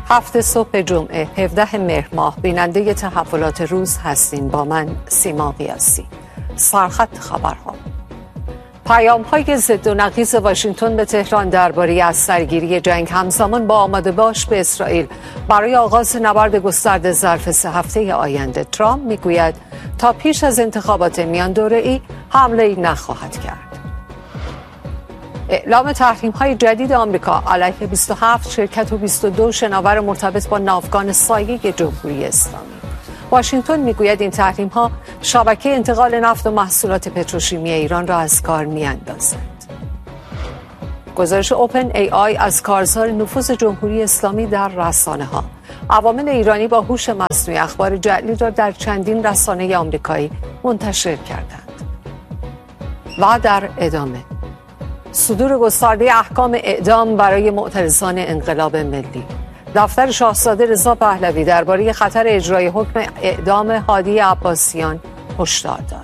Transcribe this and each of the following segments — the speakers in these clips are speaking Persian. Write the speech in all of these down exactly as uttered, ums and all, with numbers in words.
هفت صبح جمعه هفدهم مهر ماه بیننده تحولات روز هستین با من سیما قیاسی. سرخط خبرها. پیام‌های ضد و نقیض واشنگتن به تهران درباره از سرگیری جنگ همزمان با آماده باش به اسرائیل برای آغاز نبرد گسترده ظرف سه هفته آینده. ترامپ میگوید تا پیش از انتخابات میان دوره‌ای حمله‌ای نخواهد کرد. اعلام تحریم‌های جدید آمریکا علیه بیست و هفت شرکت و بیست و دو شناور مرتبط با ناوگان سایه جمهوری اسلامی. واشنگتن میگوید این تحریم‌ها شبکه انتقال نفت و محصولات پتروشیمی ایران را از کار می‌اندازد. گزارش اوپن ای آی از کارزار نفوذ جمهوری اسلامی در رسانه‌ها. عوامل ایرانی با هوش مصنوعی اخبار جعلی را در چندین رسانه آمریکایی منتشر کردند. و در ادامه صدور گسترده احکام اعدام برای معترضان انقلاب ملی. دفتر شاهزاده رضا پهلوی درباره خطر اجرای حکم اعدام هادی عباسیان هشدار داد.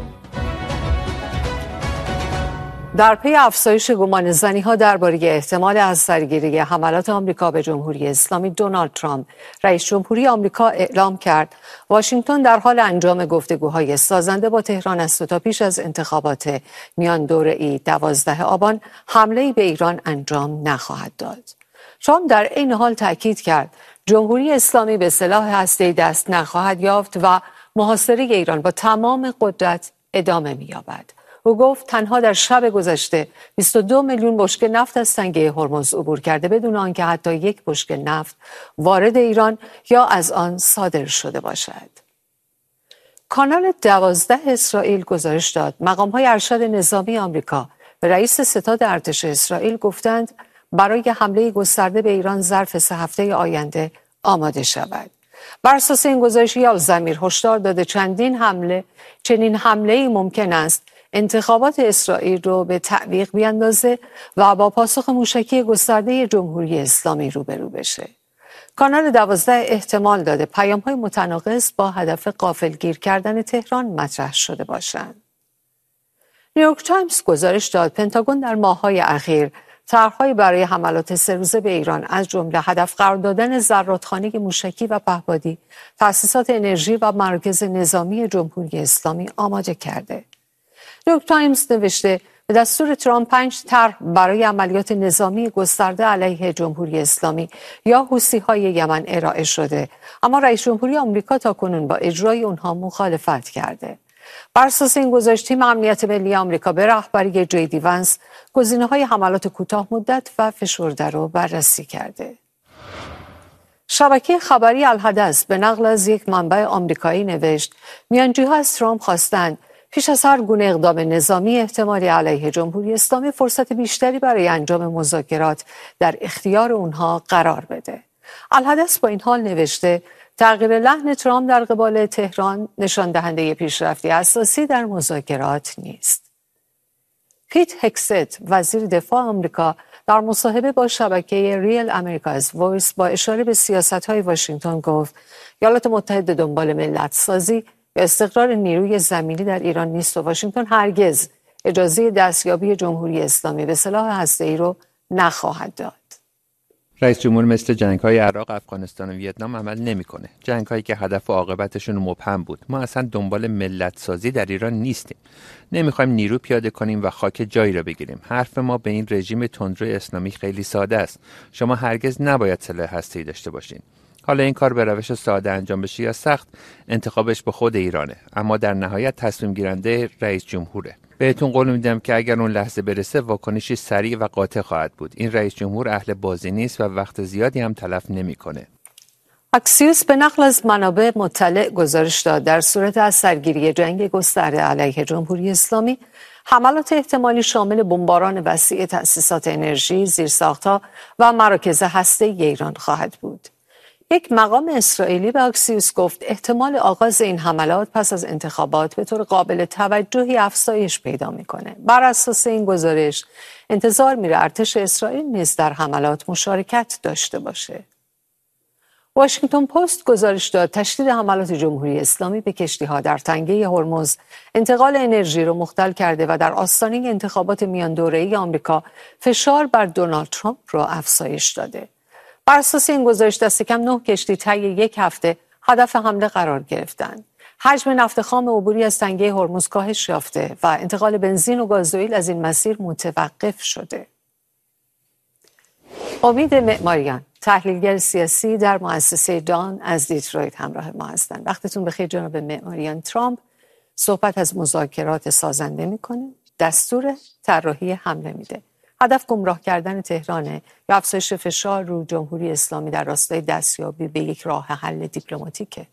در پی افزایش گمانه‌زنی‌ها درباره احتمال از سرگیری حملات آمریکا به جمهوری اسلامی، دونالد ترامپ رئیس جمهوری آمریکا اعلام کرد واشنگتن در حال انجام گفتگوهای سازنده با تهران است و تا پیش از انتخابات میان دوره‌ای دوازده آبان حمله‌ای به ایران انجام نخواهد داد. ترامپ در این حال تاکید کرد جمهوری اسلامی به سلاح هسته‌ای دست نخواهد یافت و محاصره ایران با تمام قدرت ادامه می‌یابد. او گفت تنها در شب گذشته بیست و دو میلیون بشکه نفت از تنگه هرمز عبور کرده بدون آنکه حتی یک بشکه نفت وارد ایران یا از آن صادر شده باشد. کانال دوازده اسرائیل گزارش داد مقام‌های ارشد نظامی آمریکا به رئیس ستاد ارتش اسرائیل گفتند برای حمله گسترده به ایران ظرف سه هفته آینده آماده شود. بر اساس این گزارش یال زمیر هشدار داده چندین حمله چنین حمله‌ای ممکن است انتخابات اسرائیل رو به تعویق بیاندازه و با پاسخ موشکی گسترده جمهوری اسلامی روبرو بشه. کانال دوازده احتمال داده پیام‌های متناقض با هدف غافلگیر کردن تهران مطرح شده باشند. نیویورک تایمز گزارش داد پنتاگون در ماه‌های اخیر طرح‌هایی برای حملات سه روزه به ایران از جمله هدف قرار دادن زرادخانه موشکی و پهپادی، تأسیسات انرژی و مرکز نظامی جمهوری اسلامی آماده کرده. نیویورک تایمز نوشته به دستور ترامپ پنج طرح برای عملیات نظامی گسترده علیه جمهوری اسلامی یا حوثی‌های یمن ارائه شده، اما رئیس جمهوری آمریکا تاکنون با اجرای اونها مخالفت کرده. بر اساس این گزارش تیم امنیت ملی آمریکا به رهبری جی دی ونس گزینه‌های حملات کوتاه مدت و فشرده رو بررسی کرده. شبکه خبری الحدث به نقل از یک منبع آمریکایی نوشت میانجی‌ها از ترامپ خواستند پیش از هر گونه اقدام نظامی احتمالی علیه جمهوری اسلامی فرصت بیشتری برای انجام مذاکرات در اختیار اونها قرار بده. الحدث با این حال نوشته تغییر لحن ترامپ در قبال تهران نشان دهنده پیشرفتی اساسی در مذاکرات نیست. پیت هکست وزیر دفاع آمریکا در مصاحبه با شبکه ریل امریکاز وایس با اشاره به سیاست‌های واشنگتن گفت ایالات متحده دنبال ملت سازی یا استقرار نیروی زمینی در ایران نیست و واشنگتن هرگز اجازه دستیابی جمهوری اسلامی به سلاح هسته‌ای رو نخواهد داد. رئیس جمهور مثل جنگ‌های عراق، افغانستان و ویتنام عمل نمی‌کنه. جنگ‌هایی که هدف و عاقبتشون مبهم بود. ما اصلا دنبال ملت سازی در ایران نیستیم. نمی‌خوایم نیرو پیاده کنیم و خاک جایی را بگیریم. حرف ما به این رژیم تندرو اسلامی خیلی ساده است. شما هرگز نباید سلاح هسته‌ای داشته باشین. حالا این کار به روش ساده انجام بشه یا سخت، انتخابش به خود ایرانه، اما در نهایت تصمیم گیرنده رئیس جمهوره. بهتون قول میدم که اگر اون لحظه برسه واکنشی سریع و قاطع خواهد بود. این رئیس جمهور اهل بازی نیست و وقت زیادی هم تلف نمیکنه. اکسیوس به نقل از منابع مطلع گزارش داد در صورت از سرگیری جنگ گسترده علیه جمهوری اسلامی، حملات احتمالی شامل بمباران وسیع تأسیسات انرژی، زیرساخت‌ها و مراکز هسته‌ای ایران خواهد بود. یک مقام اسرائیلی به اکسیوس گفت احتمال آغاز این حملات پس از انتخابات به طور قابل توجهی افزایش پیدا میکنه. بر اساس این گزارش انتظار میره ارتش اسرائیل نیز در حملات مشارکت داشته باشه. واشنگتن پست گزارش داد تشدید حملات جمهوری اسلامی به کشتی‌ها در تنگه هرمز انتقال انرژی را مختل کرده و در آستانه انتخابات میان دوره‌ای آمریکا فشار بر دونالد ترامپ را افزایش داده. بر اساس این گزارش دست کم نه کشتی طی یک هفته هدف حمله قرار گرفتند. حجم نفت خام عبوری از تنگه هرمز کاهش یافته و انتقال بنزین و گازوئیل از این مسیر متوقف شده. امید معماریان، تحلیلگر سیاسی در مؤسسه دان از دیترویت همراه ما هستند. وقتتون بخیر جناب معماریان. ترامپ صحبت از مذاکرات سازنده میکنه، دستور طراحی حمله میده. هدف گمراه کردن تهرانه یا افزایش فشار رو جمهوری اسلامی در راستای دستیابی به یک راه حل دیپلماتیکه؟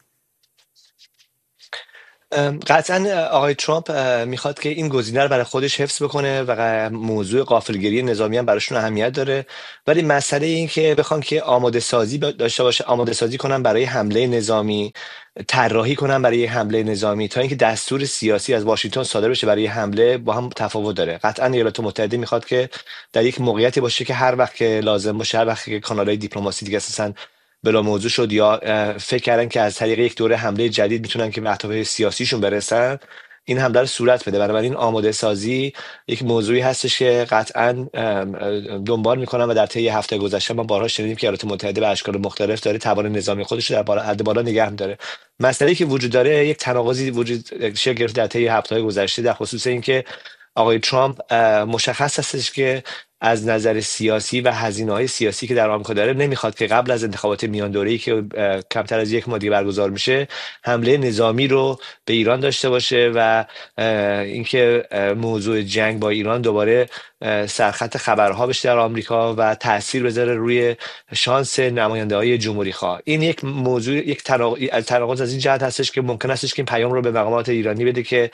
قطعا آقای ترامپ میخواد که این گزینه رو برای خودش حفظ بکنه و موضوع غافلگیری نظامی هم براشون اهمیت داره، ولی مسئله این که بخوان که آماده سازی داشته باشه، آماده سازی کنن برای حمله نظامی، طراحی کنن برای حمله نظامی تا اینکه دستور سیاسی از واشنگتن صادر بشه برای حمله، با هم تفاوت داره. قطعا ایالات متحده میخواد که در یک موقعیتی باشه که هر وقت که لازم باشه، هر وقت که کانالهای دیپلماسی دیگه اساساً بلا موضوع شد یا فکر کردن که از طریق یک دوره حمله جدید میتونن که به اهداف سیاسیشون برسن، این حمله رو صورت بده. بنابراین آماده سازی یک موضوعی هستش که قطعا دنبال میکنن و در طی هفته گذشته ما بارها شنیدیم که ایالات متحده به اشکال مختلف داره توان نظامی خودش رو در بالا حد بالا نگه می‌داره. مسئله‌ای که وجود داره، یک تناقضی وجود شکل گرفت در طی هفته گذشته در خصوص اینکه آقای ترامپ مشخص هستش که از نظر سیاسی و هزینه‌های سیاسی که در آمریکا داره نمیخواد که قبل از انتخابات میان دوره‌ای که کمتر از یک ماه دیگه برگزار میشه حمله نظامی رو به ایران داشته باشه و اینکه موضوع جنگ با ایران دوباره سرخط خبرها بشه در آمریکا و تاثیر بذاره روی شانس نماینده‌های جمهوری‌خواه. این یک موضوع، یک تناقض از این جهت هستش که ممکن هستش که این پیام رو به مقامات ایرانی بده که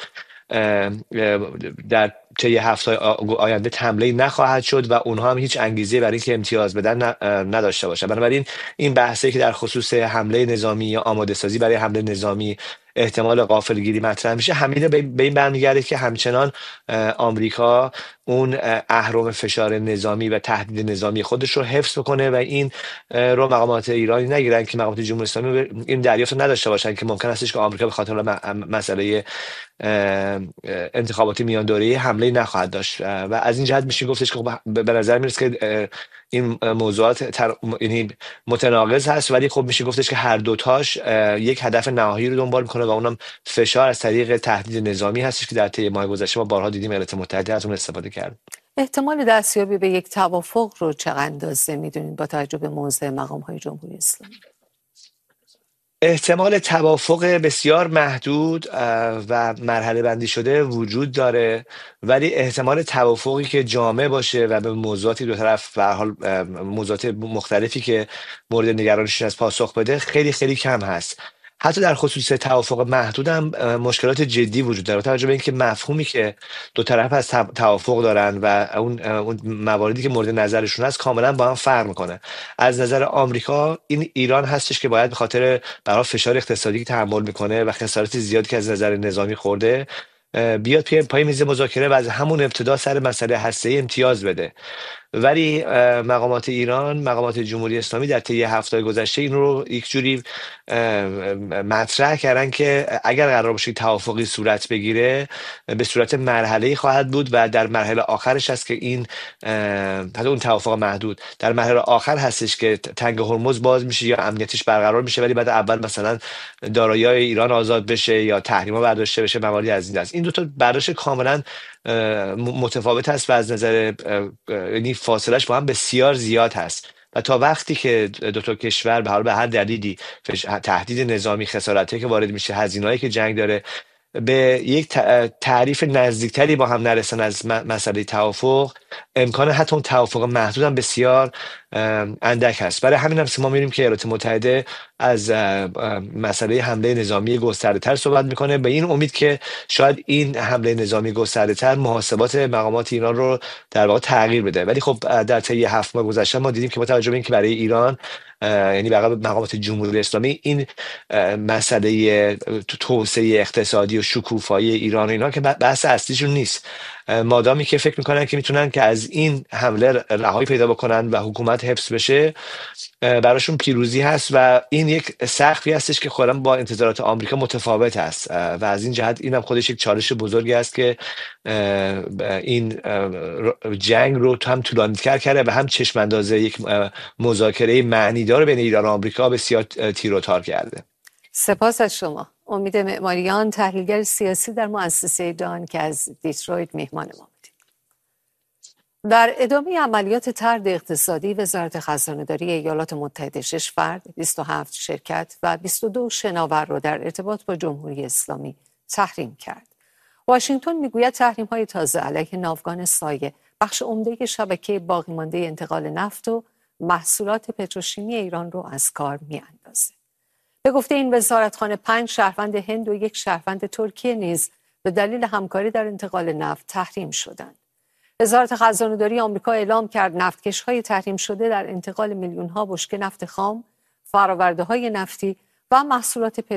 در طی هفته آینده حمله نخواهد شد و اونها هم هیچ انگیزه برای اینکه امتیاز بدن نداشته باشن. بنابراین این بحثی که در خصوص حمله نظامی یا آماده سازی برای حمله نظامی احتمال غافلگیری مطرح میشه، همین به این برمیگرده که همچنان آمریکا اون اهرم فشار نظامی و تهدید نظامی خودش رو حفظ بکنه و این رو مقامات ایرانی نگیرن که مقامات جمهوری اسلامی این دریافت رو نداشته باشن که ممکن استش که آمریکا به خاطر مسئله انتخاباتی میان دوره‌ای حمله نخواهد داشت. و از این جهت میشه گفتش که به نظر میرسه که این موضوعات تر... یعنی متناقض هست، ولی خب میشه گفتش که هر دوتاش یک هدف نهایی رو دنبال میکنه و اونم فشار از طریق تهدید نظامی هستش که در طی ماه گذشته ما بارها دیدیم ایالات متحده از اون استفاده کرد. احتمال دستیابی به یک توافق رو چقدر اندازه میدونید با توجه به موضع مقام‌های جمهوری اسلامی؟ احتمال توافق بسیار محدود و مرحله بندی شده وجود داره، ولی احتمال توافقی که جامع باشه و به موضوعاتی دو طرف به هر حال موضوعات مختلفی که مورد نگرانیشون از پاسخ بده خیلی خیلی کم هست. حتی در خصوص توافق محدود هم مشکلات جدی وجود داره، توجه به اینکه مفهومی که دو طرف از توافق دارن و اون اون مواردی که مورد نظرشون هست کاملا با هم فرق میکنه. از نظر آمریکا این ایران هستش که باید به خاطر برای فشار اقتصادی که تحمل میکنه و خسارات زیادی که از نظر نظامی خورده بیاد پای میز مذاکره و از همون ابتدا سر مسئله هسته‌ای امتیاز بده. ولی مقامات ایران، مقامات جمهوری اسلامی در طی هفته گذشته این رو یک جوری مطرح کردن که اگر قرار باشه توافقی صورت بگیره به صورت مرحله‌ای خواهد بود و در مرحله آخرش هست که این حتی اون توافق محدود در مرحله آخر هستش که تنگ هرمز باز میشه یا امنیتش برقرار میشه، ولی بعد اول مثلا دارایی‌های ایران آزاد بشه یا تحریم‌ها برداشته بشه، مواردی از این دست. این دو تا برداشت کاملا متفاوت هست و از نظر یعنی فاصلش با هم بسیار زیاد هست و تا وقتی که دو تا کشور به حال به هر دلیلی تهدید نظامی، خسارتی که وارد میشه، هزینه‌ای که جنگ داره، به یک تعریف نزدیکتری با هم نرسن از مسئله توافق، امکان حتی اون توافق محدود هم بسیار اندک هست. برای همین هم ما می‌بینیم که ایالات متحده از مسئله حمله نظامی گسترده‌تر صحبت میکنه، به این امید که شاید این حمله نظامی گسترده‌تر محاسبات مقامات ایران رو در واقع تغییر بده. ولی خب در طی هفت ماه گذشته ما دیدیم که با توجه به اینکه برای ایران یعنی برای مقامات جمهوری اسلامی این مسئله توسعه اقتصادی و شکوفایی ایران اینا که بحث اصلیشون نیست، مادامی که فکر میکنن که میتونن که از این حمله رهایی پیدا بکنن و حکومت حفظ بشه، براشون پیروزی هست و این یک سقفی هستش که خودم با انتظارات آمریکا متفاوت است و از این جهت اینم خودش یک چالش بزرگی است که این جنگ رو هم طولانی‌تر کرده و هم چشم اندازه یک مذاکره معنیدار بین ایران و آمریکا بسیار تیر و تار کرده. سپاس از شما. امید معماریان، تحلیلگر سیاسی در مؤسسه دان که از دیترویت میهمان ما بودید. در ادامه عملیات طرد اقتصادی، وزارت خزانه‌داری ایالات متحده شش فرد، بیست و هفت شرکت و بیست و دو شناور را در ارتباط با جمهوری اسلامی تحریم کرد. واشنگتن میگوید تحریم‌های تازه علیه ناوگان سایه بخش عمده شبکه باقی مانده انتقال نفت و محصولات پتروشیمی ایران را از کار می‌اندازد. به گفته این وزارتخانه، پنج شهروند هند و یک شهروند ترکیه نیز به دلیل همکاری در انتقال نفت تحریم شدند. وزارت خزانه‌داری آمریکا اعلام کرد نفتکش‌های تحریم شده در انتقال میلیون‌ها بشکه نفت خام، فرآورده‌های نفتی و محصولات